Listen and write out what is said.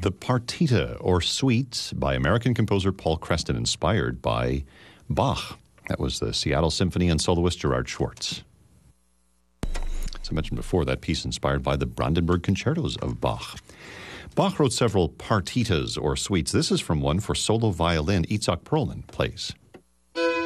The Partita, or Suites, by American composer Paul Creston, inspired by Bach. That was the Seattle Symphony and soloist Gerard Schwartz. As I mentioned before, that piece inspired by the Brandenburg Concertos of Bach. Bach wrote several partitas or suites. This is from one for solo violin Itzhak Perlman plays.